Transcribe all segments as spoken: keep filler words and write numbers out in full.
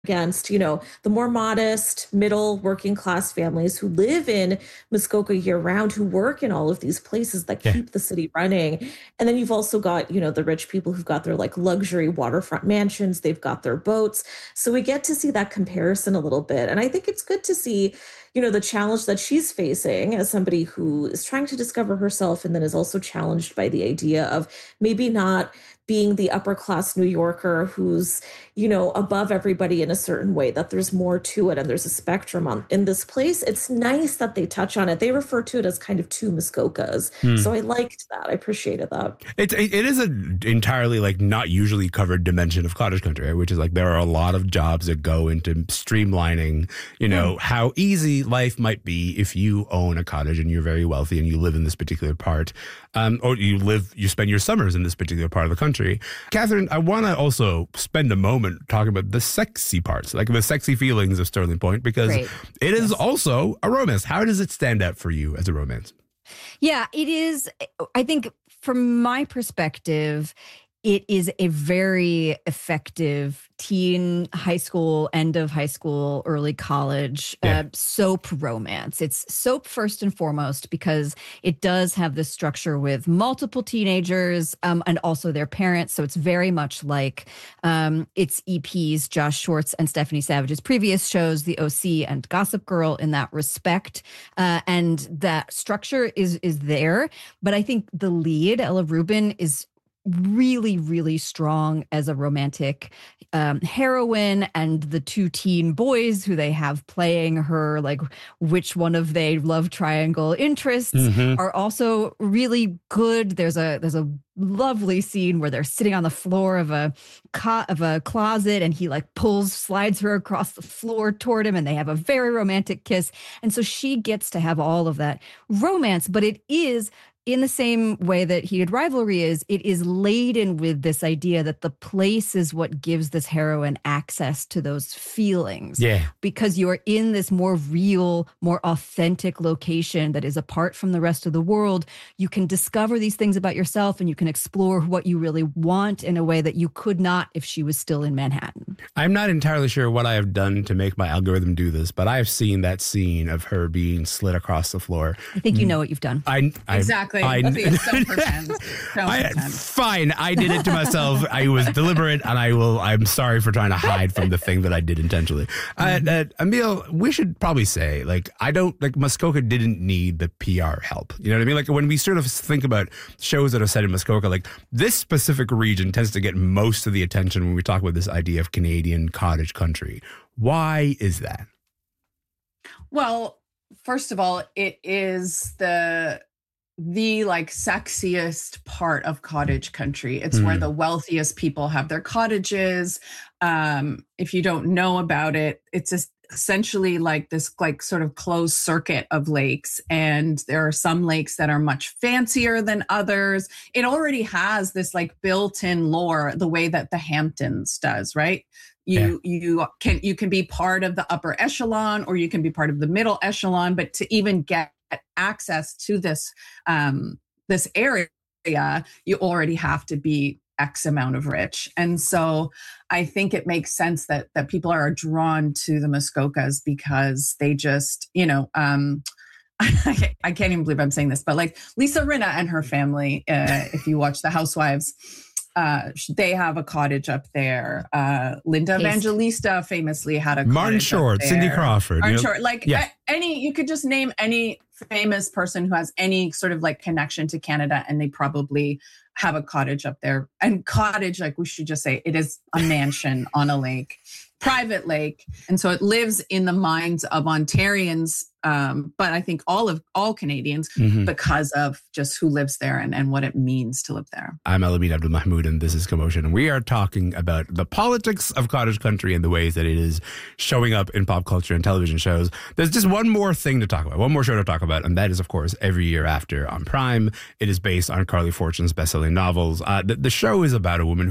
against, you know, the more modest, middle, working class families who live in Muskoka year round, who work in all of these places that Yeah. keep the city running. And then you've also got, you know, the rich people who've got their like luxury waterfront mansions, they've got their boats. So we get to see that comparison a little bit. And I think it's good to see, you know, the challenge that she's facing as somebody who is trying to discover herself and then is also challenged by the idea of maybe not being the upper class New Yorker who's, you know, above everybody in a certain way, that there's more to it and there's a spectrum on in this place. It's nice that they touch on it. They refer to it as kind of two Muskokas. Hmm. So I liked that. I appreciated that. It, it it is an entirely like not usually covered dimension of cottage country, right? Which is like there are a lot of jobs that go into streamlining, you know, mm. how easy life might be if you own a cottage and you're very wealthy and you live in this particular part, um, or you live, you spend your summers in this particular part of the country. Catherine, I want to also spend a moment talking about the sexy parts, like the sexy feelings of Sterling Point, because Great. it is yes. also a romance. How does it stand out for you as a romance? Yeah, it is. I think from my perspective, it is a very effective teen, high school, end of high school, early college yeah. uh, soap romance. It's soap first and foremost because it does have this structure with multiple teenagers um, and also their parents. So it's very much like um, its E Ps, Josh Schwartz and Stephanie Savage's previous shows, The O C and Gossip Girl, in that respect. Uh, and that structure is is there. But I think the lead, Ella Rubin, is really, really strong as a romantic um, heroine, and the two teen boys who they have playing her, like which one of they love triangle interests, mm-hmm. are also really good. There's a there's a lovely scene where they're sitting on the floor of a cot of a closet, and he like pulls, slides her across the floor toward him, and they have a very romantic kiss. And so she gets to have all of that romance, but it is, in the same way that Heated Rivalry is, it is laden with this idea that the place is what gives this heroine access to those feelings. Yeah. Because you're in this more real, more authentic location that is apart from the rest of the world. You can discover these things about yourself, and you can explore what you really want in a way that you could not if she was still in Manhattan. I'm not entirely sure what I have done to make my algorithm do this, but I have seen that scene of her being slid across the floor. I think you know what you've done. I, I Exactly. I, don't pretend. Don't I, pretend. Fine. I did it to myself. I was deliberate, and I will. I'm sorry for trying to hide from the thing that I did intentionally. Mm-hmm. Uh, uh, Emil, we should probably say, like, I don't like Muskoka didn't need the P R help. You know what I mean? Like when we sort of think about shows that are set in Muskoka, like this specific region tends to get most of the attention when we talk about this idea of Canadian cottage country. Why is that? Well, first of all, it is the the like sexiest part of cottage country. It's mm. where the wealthiest people have their cottages. Um, if you don't know about it, it's just essentially like this like sort of closed circuit of lakes. And there are some lakes that are much fancier than others. It already has this like built-in lore, the way that the Hamptons does, right? You yeah. you can you can be part of the upper echelon, or you can be part of the middle echelon, but to even get access to this um, this area, you already have to be X amount of rich. And so I think it makes sense that that people are drawn to the Muskokas because they just, you know, um, I, can't, I can't even believe I'm saying this, but like Lisa Rinna and her family, uh, if you watch The Housewives, Uh, they have a cottage up there. Uh, Linda Taste. Evangelista famously had a Martin cottage Short, up there. Cindy Crawford. Martin you know? Short, like yeah. a, any, you could just name any famous person who has any sort of like connection to Canada, and they probably have a cottage up there. And cottage, like we should just say, it is a mansion on a lake, private lake, and so it lives in the minds of Ontarians. Um, but I think all of all Canadians mm-hmm. because of just who lives there and, and what it means to live there. I'm Elamine Abdul-Mahmoud, and this is Commotion. And we are talking about the politics of cottage country and the ways that it is showing up in pop culture and television shows. There's just one more thing to talk about, one more show to talk about, and that is, of course, Every Year After on Prime. It is based on Carly Fortune's best-selling novels. Uh, the, the show is about a woman who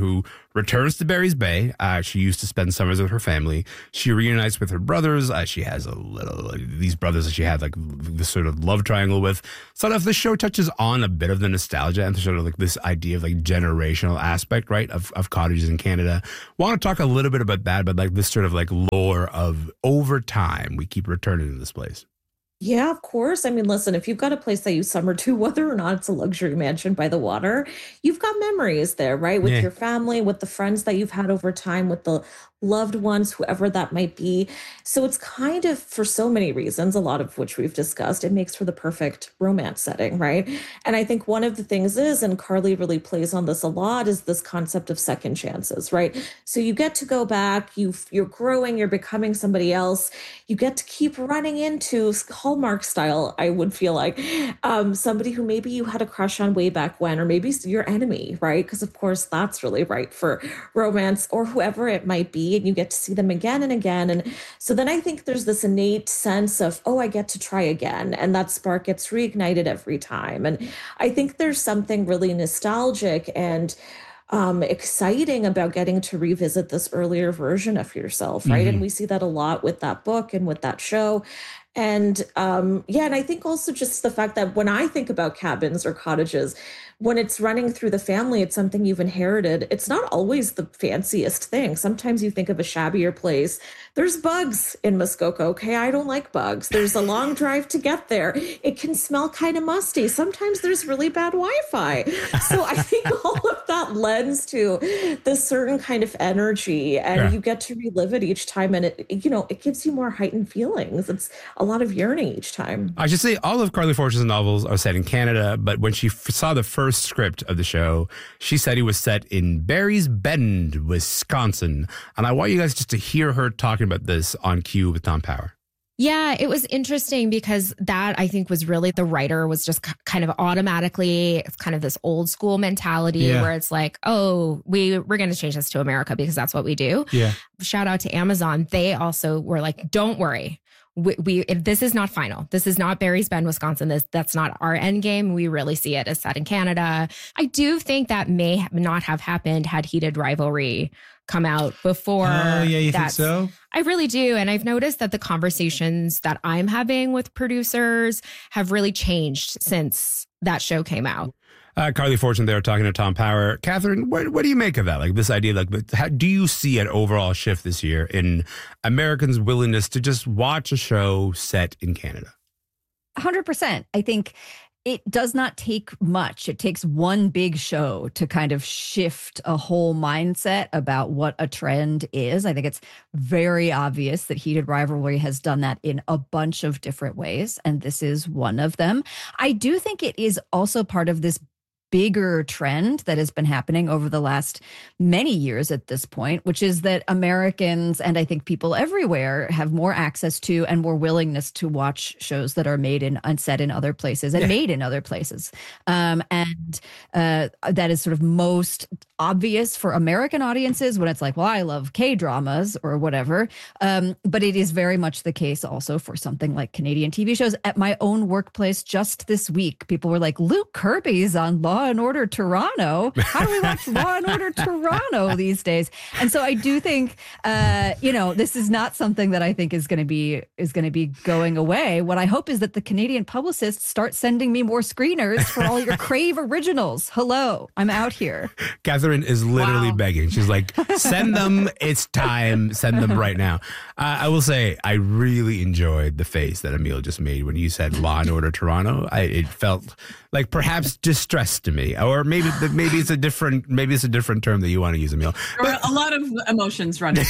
returns to Barry's Bay. Uh, she used to spend summers with her family. She reunites with her brothers. Uh, she has a little, like, these brothers that she had like this sort of love triangle with. So if the show touches on a bit of the nostalgia and sort of like this idea of like generational aspect, right, of, of cottages in Canada. Want to talk a little bit about that, but like this sort of like lore of over time, we keep returning to this place. Yeah, of course. I mean, listen, if you've got a place that you summer to, whether or not it's a luxury mansion by the water, you've got memories there, right? With Yeah. your family, with the friends that you've had over time, with the loved ones, whoever that might be. So it's kind of, for so many reasons, a lot of which we've discussed, it makes for the perfect romance setting, right? And I think one of the things is, and Carly really plays on this a lot, is this concept of second chances, right? So you get to go back, you you're growing, you're becoming somebody else. You get to keep running into Hallmark style, I would feel like, um, somebody who maybe you had a crush on way back when, or maybe your enemy, right? Because of course that's really right for romance, or whoever it might be, and you get to see them again and again. And so then I think there's this innate sense of, oh, I get to try again. And that spark gets reignited every time. And I think there's something really nostalgic and um, exciting about getting to revisit this earlier version of yourself, right? Mhm. And we see that a lot with that book and with that show. And um, yeah, and I think also just the fact that when I think about cabins or cottages, when it's running through the family, it's something you've inherited. It's not always the fanciest thing. Sometimes you think of a shabbier place. There's bugs in Muskoka. Okay, I don't like bugs. There's a long drive to get there. It can smell kind of musty. Sometimes there's really bad Wi-Fi. So I think all of that lends to this certain kind of energy, and Yeah. you get to relive it each time. And it, you know, it gives you more heightened feelings. It's a lot of yearning each time. I should say all of Carly Fortune's novels are set in Canada, but when she f- saw the first script of the show, she said it was set in Barry's Bend, Wisconsin. And I want you guys just to hear her talking about this on Q with Tom Power. Yeah, it was interesting because that I think was really the writer was just k- kind of automatically, it's kind of this old school mentality Yeah. where it's like, oh, we, we're going to change this to America because that's what we do. Yeah. Shout out to Amazon. They also were like, don't worry. We, we this is not final. This is not Barry's Bend, Wisconsin. This that's not our end game. We really see it as set in Canada. I do think that may have not have happened had Heated Rivalry come out before. Oh, yeah, you think that's- so? I really do. And I've noticed that the conversations that I'm having with producers have really changed since that show came out. Uh, Carly Fortune there talking to Tom Power. Catherine, what, what do you make of that? Like this idea, like how, do you see an overall shift this year in Americans' willingness to just watch a show set in Canada? one hundred percent. I think it does not take much. It takes one big show to kind of shift a whole mindset about what a trend is. I think it's very obvious that Heated Rivalry has done that in a bunch of different ways, and this is one of them. I do think it is also part of this bigger trend that has been happening over the last many years at this point, which is that Americans, and I think people everywhere, have more access to and more willingness to watch shows that are made in and set in other places and Yeah. made in other places. Um, and uh, that is sort of most obvious for American audiences when it's like, well, I love K-dramas or whatever. Um, but it is very much the case also for something like Canadian T V shows. At my own workplace just this week, people were like, Luke Kirby's on Law and Order Toronto. How do we watch Law and Order Toronto these days? And so I do think, uh, you know, this is not something that I think is going to be is going to be going away. What I hope is that the Canadian publicists start sending me more screeners for all your Crave originals. Hello, I'm out here. Catherine is literally Wow. begging. She's like, send them. It's time. Send them right now. Uh, I will say, I really enjoyed the face that Emil just made when you said Law and Order Toronto. I, it felt like perhaps distress to me, or maybe maybe it's a different maybe it's a different term that you want to use, Emil. There were a lot of emotions running.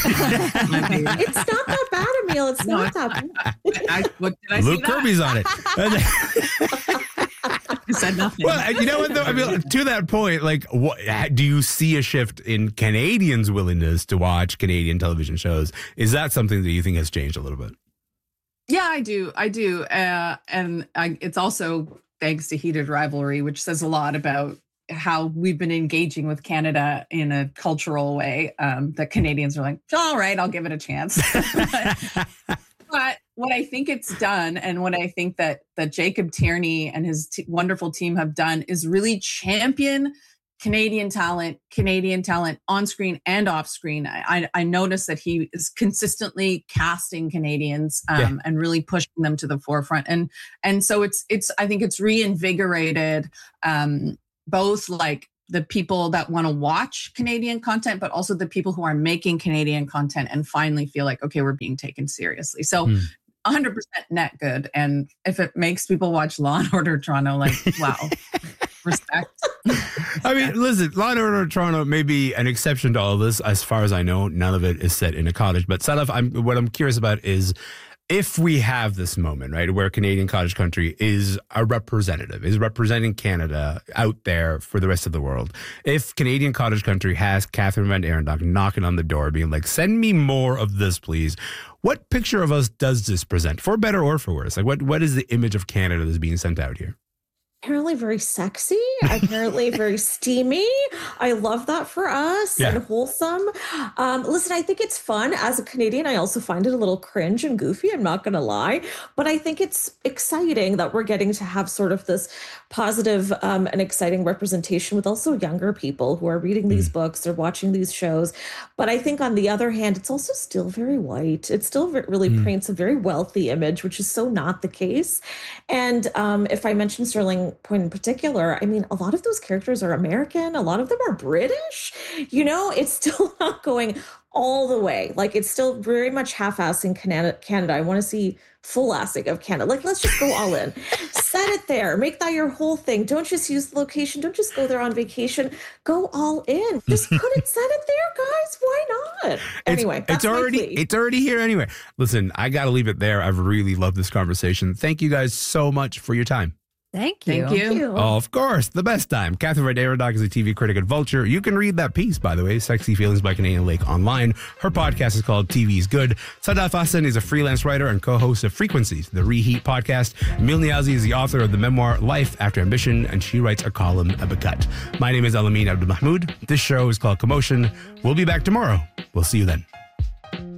I, It's not that bad, Emil. It's No, not that bad. I, what did I Luke say Kirby's on it. I said nothing. Well, you know what though? I mean, to that point, like, what do you see a shift in Canadians' willingness to watch Canadian television shows? Is that something that you think has changed a little bit? Yeah, I do. I do. Uh, and I, it's also thanks to Heated Rivalry, which says a lot about how we've been engaging with Canada in a cultural way. Um, the Canadians are like, all right, I'll give it a chance. But what I think it's done, and what I think that that Jacob Tierney and his t- wonderful team have done, is really champion Canadian talent, Canadian talent on screen and off screen. I, I, I noticed that he is consistently casting Canadians um, yeah. and really pushing them to the forefront. And and so it's it's I think it's reinvigorated um, both like the people that want to watch Canadian content, but also the people who are making Canadian content and finally feel like, okay, we're being taken seriously. So mm. one hundred percent net good. And if it makes people watch Law and Order Toronto, like, wow. Respect. I mean, listen, Law and Order Toronto may be an exception to all of this. As far as I know, none of it is set in a cottage. But Sadaf, I'm, what I'm curious about is if we have this moment, right, where Canadian Cottage Country is a representative, is representing Canada out there for the rest of the world. If Canadian Cottage Country has Catherine Van Arendonk knocking on the door, being like, send me more of this, please. What picture of us does this present, for better or for worse? Like, what what is the image of Canada that's being sent out here? Apparently very sexy, apparently very steamy. I love that for us yeah. and wholesome. Um, listen, I think it's fun. As a Canadian, I also find it a little cringe and goofy, I'm not going to lie. But I think it's exciting that we're getting to have sort of this positive um, and exciting representation with also younger people who are reading these mm. books or watching these shows. But I think on the other hand, it's also still very white. It still really mm. paints a very wealthy image, which is so not the case. And um, if I mention Sterling Point in particular, I mean, a lot of those characters are American. A lot of them are British. You know, it's still not going all the way. Like, it's still very much half-assing Canada. Canada. I want to see full-assing of Canada. Like, let's just go all in. Set it there. Make that your whole thing. Don't just use the location. Don't just go there on vacation. Go all in. Just put it, set it there, guys. Why not? Anyway, it's, that's it's already my plea. It's already here anyway. Listen, I got to leave it there. I've really loved this conversation. Thank you guys so much for your time. Thank you. Thank you. Thank you. Oh, of course, the best time. Catherine Van Arendonk is a T V critic at Vulture. You can read that piece, by the way, Sexy Feelings by Canadian Lake, online. Her podcast is called T V's Good. Sadaf Hassan is a freelance writer and co-host of Frequencies, the Reheat podcast. Emil Niazi is the author of the memoir Life After Ambition, and she writes a column at Becut. My name is Alamin Abdulmahmoud. This show is called Commotion. We'll be back tomorrow. We'll see you then.